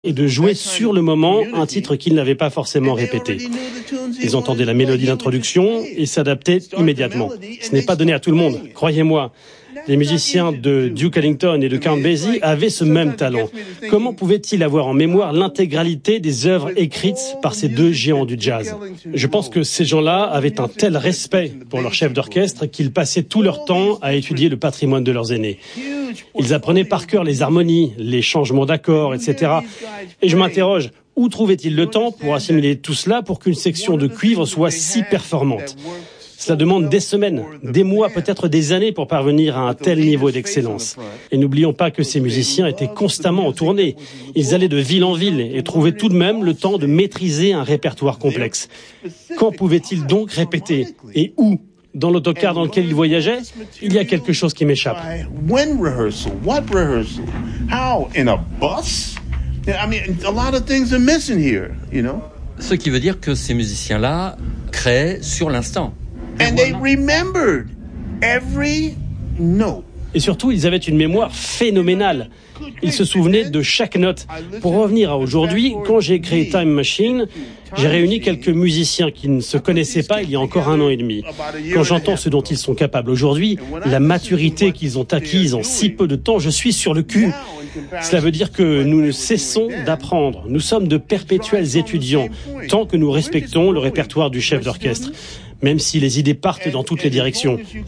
et de jouer sur le moment un titre qu'ils n'avaient pas forcément répété. Ils entendaient la mélodie d'introduction et s'adaptaient immédiatement. Ce n'est pas donné à tout le monde, croyez-moi. Les musiciens de Duke Ellington et de Count Basie avaient ce même talent. Comment pouvaient-ils avoir en mémoire l'intégralité des œuvres écrites par ces deux géants du jazz? Je pense que ces gens-là avaient un tel respect pour leur chef d'orchestre qu'ils passaient tout leur temps à étudier le patrimoine de leurs aînés. Ils apprenaient par cœur les harmonies, les changements d'accords, etc. Et je m'interroge, où trouvaient-ils le temps pour assimiler tout cela pour qu'une section de cuivre soit si performante? Cela demande des semaines, des mois, peut-être des années pour parvenir à un tel niveau d'excellence. Et n'oublions pas que ces musiciens étaient constamment en tournée. Ils allaient de ville en ville et trouvaient tout de même le temps de maîtriser un répertoire complexe. Quand pouvaient-ils donc répéter? Et où? Dans l'autocar dans lequel ils voyageaient? Il y a quelque chose qui m'échappe. When rehearsal? What rehearsal? How? In a bus? I mean, a lot of things are missing here, you know? Ce qui veut dire que ces musiciens-là créaient sur l'instant. And they remembered every note. Et surtout, ils avaient une mémoire phénoménale. Ils se souvenaient de chaque note. Pour revenir à aujourd'hui, quand j'ai créé Time Machine, j'ai réuni quelques musiciens qui ne se connaissaient pas il y a encore 1 an et demi. Quand j'entends ce dont ils sont capables aujourd'hui, la maturité qu'ils ont acquise en si peu de temps, je suis sur le cul. Cela veut dire que nous ne cessons d'apprendre. Nous sommes de perpétuels étudiants, tant que nous respectons le répertoire du chef d'orchestre, même si les idées partent dans toutes les directions.